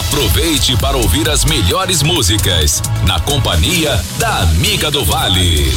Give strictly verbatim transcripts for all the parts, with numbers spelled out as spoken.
Aproveite para ouvir as melhores músicas na companhia da Amiga do Vale.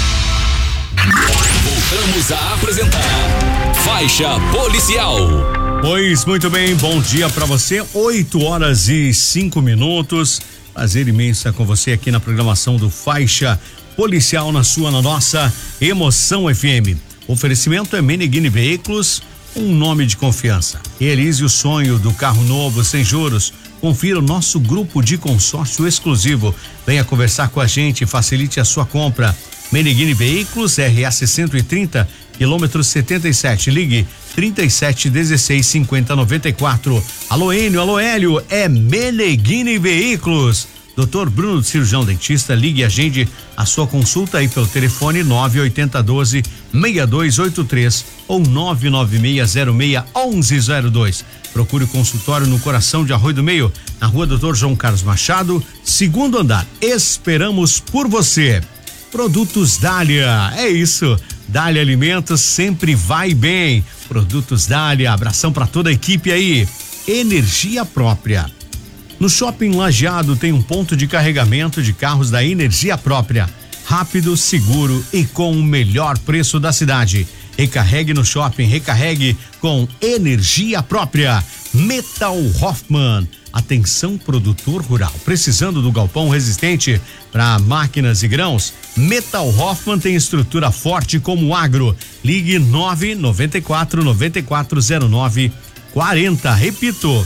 Voltamos a apresentar Faixa Policial. Pois muito bem, bom dia para você. oito horas e cinco minutos. Prazer imenso com você aqui na programação do Faixa Policial na sua, na nossa Emoção F M. Oferecimento é Meneghini Veículos, um nome de confiança. Realize o sonho do carro novo sem juros. Confira o nosso grupo de consórcio exclusivo. Venha conversar com a gente e facilite a sua compra. Meneghini Veículos, R S cento e trinta, quilômetro setenta e sete. Ligue trinta e sete dezesseis cinquenta noventa e quatro. Alô Enio, alô Hélio, é Meneghini Veículos. doutor Bruno, cirurgião dentista, ligue e agende a sua consulta aí pelo telefone nove oito zero um dois seis dois oito três ou nove nove seis zero seis um um zero dois. Procure o consultório no coração de Arroio do Meio, na rua doutor João Carlos Machado, segundo andar. Esperamos por você. Produtos Dália, é isso. Dália Alimentos sempre vai bem. Produtos Dália, abração para toda a equipe aí. Energia própria. No Shopping Lajeado tem um ponto de carregamento de carros da Energia Própria. Rápido, seguro e com o melhor preço da cidade. Recarregue no shopping, recarregue com Energia Própria. Metal Hoffman. Atenção produtor rural, precisando do galpão resistente para máquinas e grãos? Metal Hoffman tem estrutura forte como agro. Ligue nove nove quatro nove quatro zero nove quatro zero. Repito,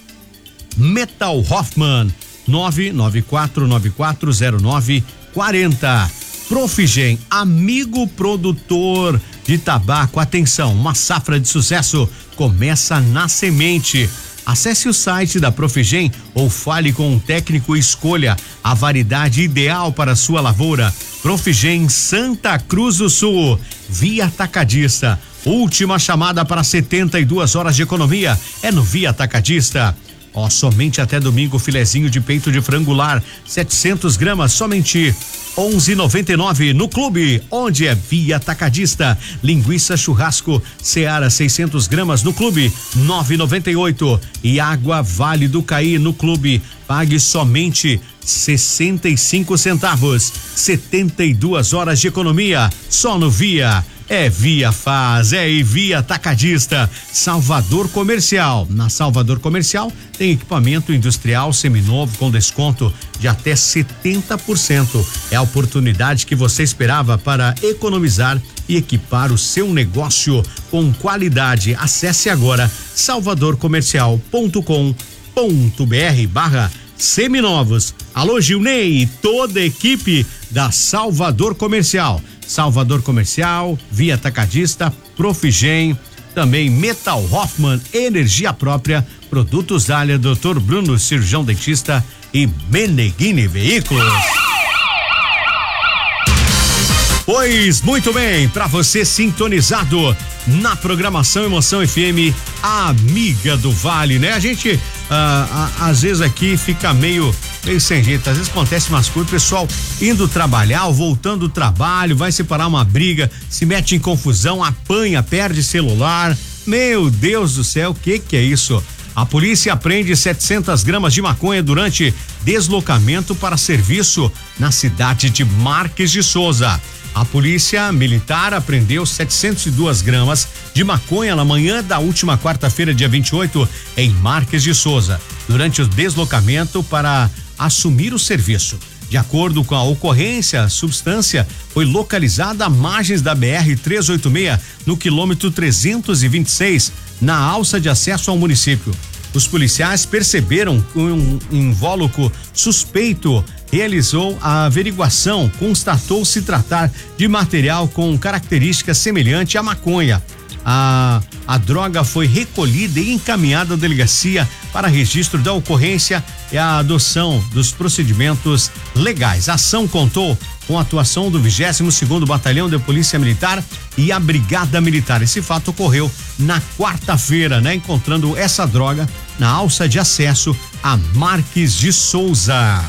Metal Hoffman, nove nove quatro nove quatro zero nove quatro zero. Profigen, amigo produtor de tabaco, atenção, uma safra de sucesso começa na semente. Acesse o site da Profigen ou fale com um técnico e escolha a variedade ideal para a sua lavoura. Profigen Santa Cruz do Sul, Via Atacadista. Última chamada para setenta e duas horas de economia é no Via Atacadista. Ó, somente até domingo, filezinho de peito de frango lar, setecentos gramas, somente onze e noventa e nove no clube, onde é Via Atacadista. Linguiça churrasco Seara seiscentos gramas no clube, nove e noventa e oito. E água Vale do Caí no clube, pague somente sessenta e cinco centavos. setenta e duas horas de economia só no Via. É Via Faz, é e Via Atacadista. Salvador Comercial. Na Salvador Comercial tem equipamento industrial seminovo com desconto de até setenta por cento. É a oportunidade que você esperava para economizar e equipar o seu negócio com qualidade. Acesse agora salvador comercial ponto com ponto br barra seminovos. Alô Gilney e toda a equipe da Salvador Comercial. Salvador Comercial, Via Atacadista, Profigen, também Metal Hoffman, Energia Própria, Produtos Dália, doutor Bruno, cirurgião dentista e Meneghini Veículos. Pois muito bem, para você sintonizado na programação Emoção F M, a Amiga do Vale, né? A gente ah, ah, às vezes aqui fica meio meio sem jeito, às vezes acontece umas coisas, o pessoal indo trabalhar ou voltando do trabalho, vai separar uma briga, se mete em confusão, apanha, perde celular. Meu Deus do céu, o que que é isso? A polícia apreende setecentas gramas de maconha durante deslocamento para serviço na cidade de Marques de Souza. A polícia militar apreendeu setecentas e duas gramas de maconha na manhã da última quarta-feira, dia vinte e oito, em Marques de Souza, durante o deslocamento para assumir o serviço. De acordo com a ocorrência, a substância foi localizada à margens da B R trezentos e oitenta e seis, no quilômetro trezentos e vinte e seis, na alça de acesso ao município. Os policiais perceberam que um invólucro suspeito realizou a averiguação, constatou se tratar de material com característica semelhante à maconha. A, a droga foi recolhida e encaminhada à delegacia para registro da ocorrência e a adoção dos procedimentos legais. A ação contou com a atuação do vigésimo segundo Batalhão de Polícia Militar e a Brigada Militar. Esse fato ocorreu na quarta-feira, né? Encontrando essa droga na alça de acesso a Marques de Souza.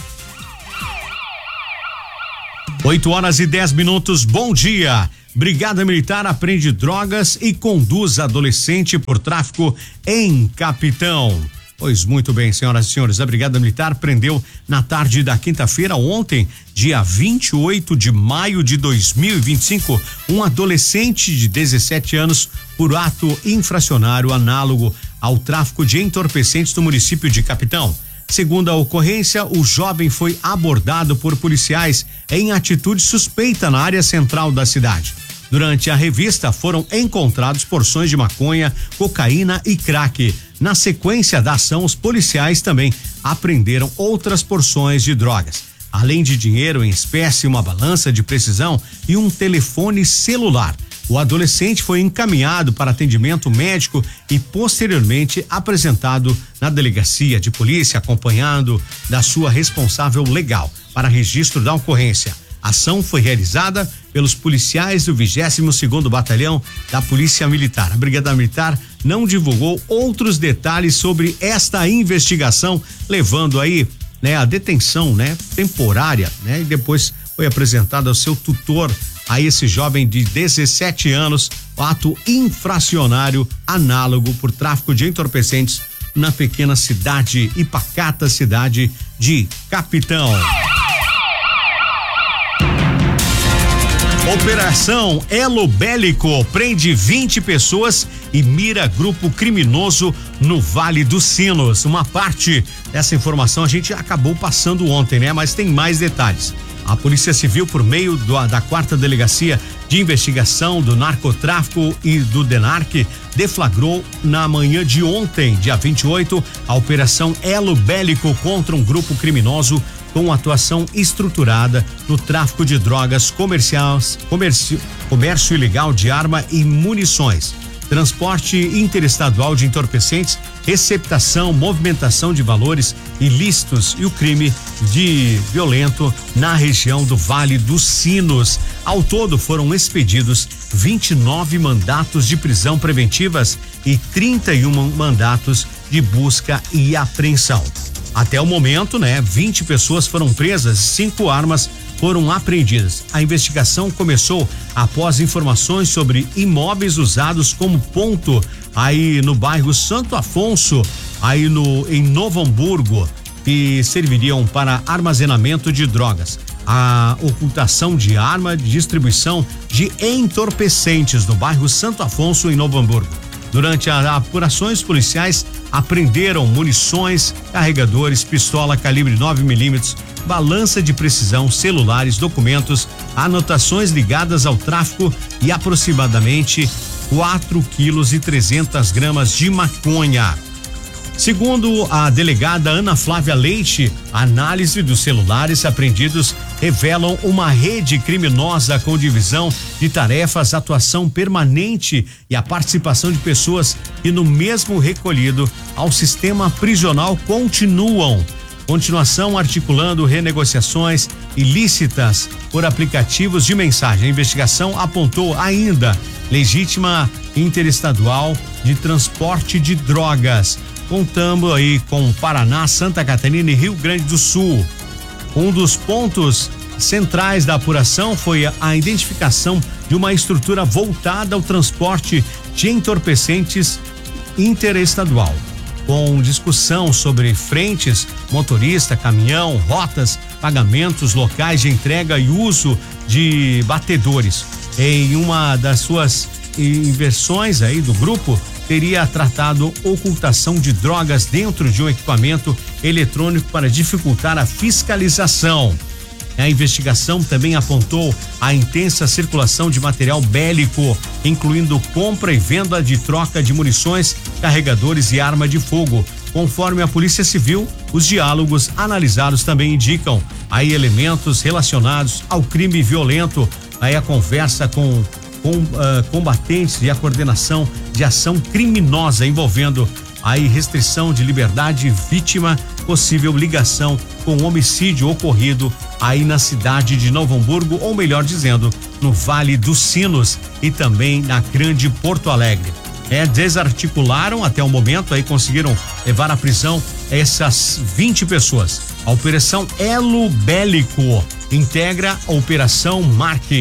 oito horas e dez minutos, bom dia. Brigada Militar apreende drogas e conduz adolescente por tráfico em Capitão. Pois muito bem, senhoras e senhores, a Brigada Militar prendeu na tarde da quinta-feira, ontem, dia vinte e oito de maio de dois mil e vinte e cinco, um adolescente de dezessete anos por ato infracionário análogo ao tráfico de entorpecentes no município de Capitão. Segundo a ocorrência, o jovem foi abordado por policiais em atitude suspeita na área central da cidade. Durante a revista, foram encontrados porções de maconha, cocaína e crack. Na sequência da ação, os policiais também apreenderam outras porções de drogas, além de dinheiro em espécie, uma balança de precisão e um telefone celular. O adolescente foi encaminhado para atendimento médico e posteriormente apresentado na delegacia de polícia, acompanhado da sua responsável legal para registro da ocorrência. A ação foi realizada pelos policiais do vigésimo segundo Batalhão da Polícia Militar. A Brigada Militar não divulgou outros detalhes sobre esta investigação, levando aí, né, a detenção, né, temporária, né, e depois foi apresentado ao seu tutor, a esse jovem de dezessete anos, ato infracionário análogo por tráfico de entorpecentes na pequena cidade e pacata cidade de Capitão. Operação Elo Bélico prende vinte pessoas e mira grupo criminoso no Vale dos Sinos. Uma parte dessa informação a gente acabou passando ontem, né? Mas tem mais detalhes. A Polícia Civil, por meio do, da quarta Delegacia de Investigação do Narcotráfico e do DENARC, deflagrou na manhã de ontem, dia vinte e oito, a Operação Elo Bélico contra um grupo criminoso com atuação estruturada no tráfico de drogas comerciais, comércio, comércio ilegal de arma e munições, transporte interestadual de entorpecentes, receptação, movimentação de valores ilícitos e o crime de violento na região do Vale dos Sinos. Ao todo foram expedidos vinte e nove mandatos de prisão preventivas e trinta e um mandatos de busca e apreensão. Até o momento, né, vinte pessoas foram presas, cinco armas foram apreendidas. A investigação começou após informações sobre imóveis usados como ponto aí no bairro Santo Afonso, aí no em Novo Hamburgo, que serviriam para armazenamento de drogas, a ocultação de arma, distribuição de entorpecentes no bairro Santo Afonso, em Novo Hamburgo. Durante as apurações, policiais apreenderam munições, carregadores, pistola calibre nove milímetros, balança de precisão, celulares, documentos, anotações ligadas ao tráfico e aproximadamente quatro quilos e trezentas gramas de maconha. Segundo a delegada Ana Flávia Leite, a análise dos celulares apreendidos revelam uma rede criminosa com divisão de tarefas, atuação permanente e a participação de pessoas que no mesmo recolhido ao sistema prisional continuam. Continuação articulando renegociações ilícitas por aplicativos de mensagem. A investigação apontou ainda legítima interestadual de transporte de drogas. Contamos aí com Paraná, Santa Catarina e Rio Grande do Sul. Um dos pontos centrais da apuração foi a identificação de uma estrutura voltada ao transporte de entorpecentes interestadual, com discussão sobre frentes, motorista, caminhão, rotas, pagamentos, locais de entrega e uso de batedores. Em uma das suas inversões aí do grupo, teria tratado ocultação de drogas dentro de um equipamento eletrônico para dificultar a fiscalização. A investigação também apontou a intensa circulação de material bélico, incluindo compra e venda de troca de munições, carregadores e arma de fogo. Conforme a Polícia Civil, os diálogos analisados também indicam aí elementos relacionados ao crime violento, aí a conversa com Com, uh, combatentes e a coordenação de ação criminosa envolvendo aí restrição de liberdade, vítima, possível ligação com homicídio ocorrido aí na cidade de Novo Hamburgo, ou melhor dizendo, no Vale dos Sinos e também na Grande Porto Alegre. É, desarticularam até o momento, aí conseguiram levar à prisão essas vinte pessoas. A Operação Elo Bélico integra a Operação Marque.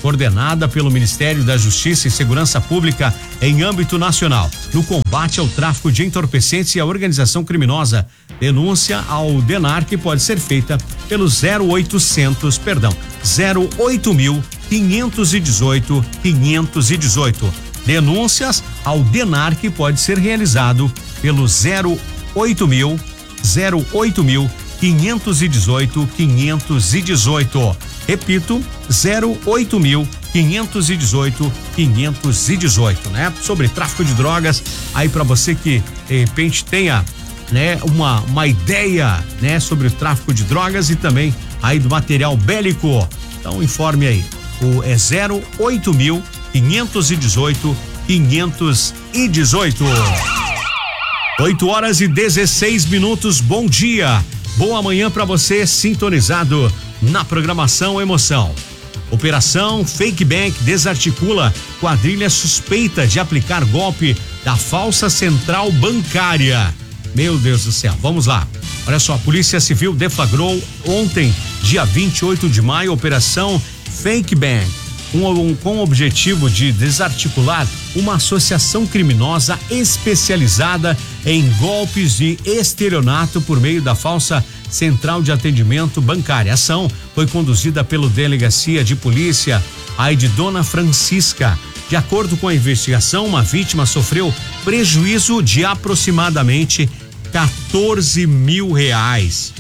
coordenada pelo Ministério da Justiça e Segurança Pública em âmbito nacional, no combate ao tráfico de entorpecentes e à organização criminosa. Denúncia ao DENARC pode ser feita pelo zero oitocentos, perdão, zero oito mil quinhentos e dezoito quinhentos e dezoito. Denúncias ao DENARC pode ser realizado pelo zero oito mil zero oito mil quinhentos e dezoito quinhentos e dezoito. Repito, zero oito mil quinhentos e dezoito quinhentos e dezoito, né? Sobre tráfico de drogas, aí para você que de repente tenha, né, uma uma ideia, né, sobre o tráfico de drogas e também aí do material bélico. Então informe aí. O é zero oito mil quinhentos e dezoito quinhentos e dezoito. oito horas e dezesseis minutos. Bom dia. Boa manhã para você sintonizado na programação Emoção. Operação Fake Bank desarticula quadrilha suspeita de aplicar golpe da falsa central bancária. Meu Deus do céu, vamos lá. Olha só, a Polícia Civil deflagrou ontem, dia vinte e oito de maio, Operação Fake Bank, um, um, com o objetivo de desarticular uma associação criminosa especializada em golpes de estelionato por meio da falsa Central de Atendimento Bancário. A ação foi conduzida pela Delegacia de Polícia aí de Dona Francisca. De acordo com a investigação, uma vítima sofreu prejuízo de aproximadamente quatorze mil reais.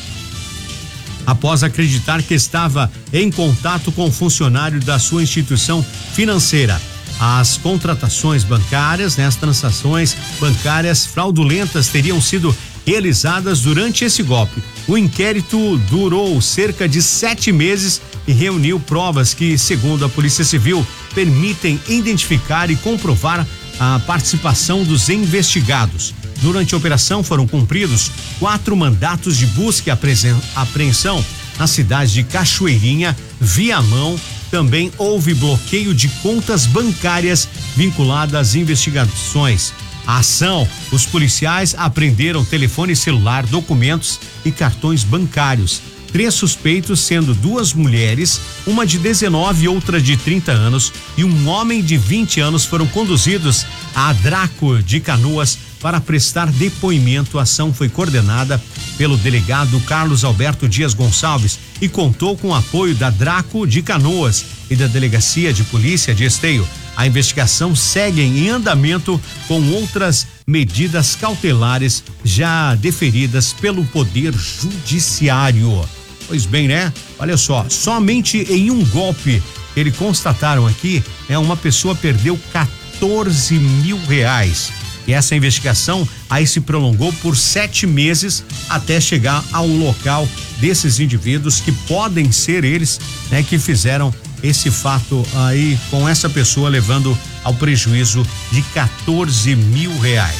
Após acreditar que estava em contato com o funcionário da sua instituição financeira. As contratações bancárias, né, as transações bancárias fraudulentas teriam sido realizadas durante esse golpe. O inquérito durou cerca de sete meses e reuniu provas que, segundo a Polícia Civil, permitem identificar e comprovar a participação dos investigados. Durante a operação foram cumpridos quatro mandatos de busca e apreensão na cidade de Cachoeirinha, Viamão. Também houve bloqueio de contas bancárias vinculadas às investigações. A ação, os policiais apreenderam telefone celular, documentos e cartões bancários. Três suspeitos, sendo duas mulheres, uma de dezenove e outra de trinta anos, e um homem de vinte anos, foram conduzidos à Draco de Canoas para prestar depoimento. A ação foi coordenada pelo delegado Carlos Alberto Dias Gonçalves e contou com o apoio da Draco de Canoas e da Delegacia de Polícia de Esteio. A investigação segue em andamento com outras medidas cautelares já deferidas pelo Poder Judiciário. Pois bem, né? Olha só, somente em um golpe, eles constataram aqui, é uma pessoa perdeu quatorze mil reais. E essa investigação aí se prolongou por sete meses até chegar ao local desses indivíduos que podem ser eles, né, que fizeram esse fato aí com essa pessoa, levando ao prejuízo de quatorze mil reais.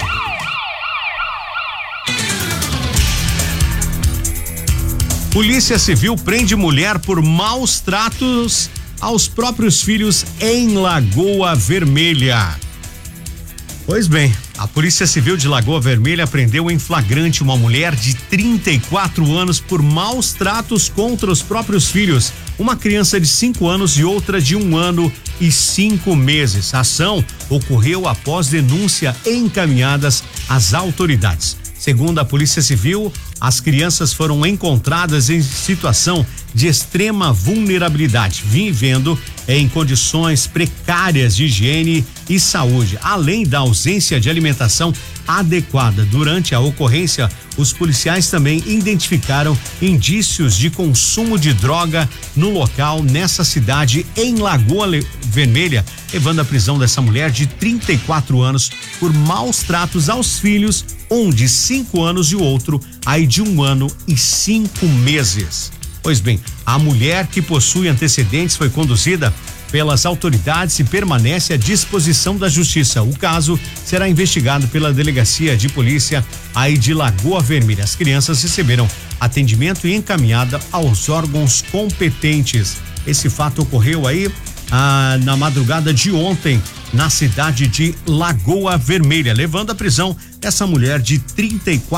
Polícia Civil prende mulher por maus tratos aos próprios filhos em Lagoa Vermelha. Pois bem, a Polícia Civil de Lagoa Vermelha prendeu em flagrante uma mulher de trinta e quatro anos por maus tratos contra os próprios filhos, uma criança de cinco anos e outra de um ano e cinco meses. A ação ocorreu após denúncia encaminhadas às autoridades. Segundo a Polícia Civil, as crianças foram encontradas em situação de extrema vulnerabilidade, vivendo em condições precárias de higiene e saúde, além da ausência de alimentação adequada. Durante a ocorrência, os policiais também identificaram indícios de consumo de droga no local, nessa cidade, em Lagoa Vermelha, levando à prisão dessa mulher de trinta e quatro anos por maus tratos aos filhos, um de cinco anos e o outro aí de um ano e cinco meses. Pois bem, a mulher, que possui antecedentes, foi conduzida pelas autoridades e permanece à disposição da Justiça. O caso será investigado pela Delegacia de Polícia aí de Lagoa Vermelha. As crianças receberam atendimento e encaminhada aos órgãos competentes. Esse fato ocorreu aí ah, na madrugada de ontem, na cidade de Lagoa Vermelha, levando à prisão essa mulher de trinta e quatro